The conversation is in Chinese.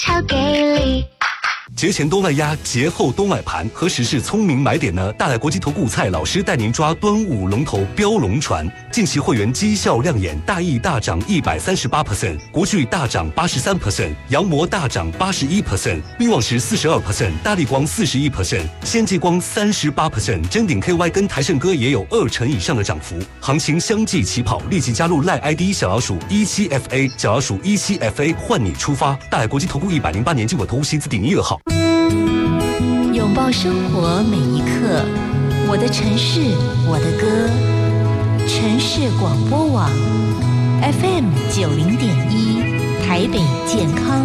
超给力！ 节前多卖压，节后多买盘，何时是聪明买点呢？大来国际投顾蔡老师带您抓端午龙头标龙船，近期会员绩效亮眼，大益大涨138%，国巨大涨83%，阳模大涨81%，力旺石42%，大立光41%，先进光38%，臻鼎 KY 跟台盛哥也有2成以上的涨幅，行情相继起跑，立即加入赖 ID 小老鼠17FA， 小老鼠17FA， 换你出发！大来国际投顾108年经管投顾新字第02号。 拥抱生活每一刻，我的城市，我的歌。城市广播网 FM 90.1，台北健康